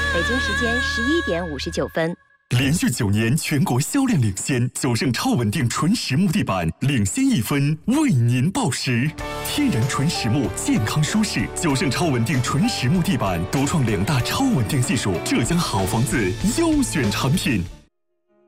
北京时间11点59分。 连续9年全国销量领先，九盛超稳定纯实木地板领先1分，为您报时。天然纯实木，健康舒适，九盛超稳定纯实木地板独创2大超稳定技术，浙江好房子优选产品。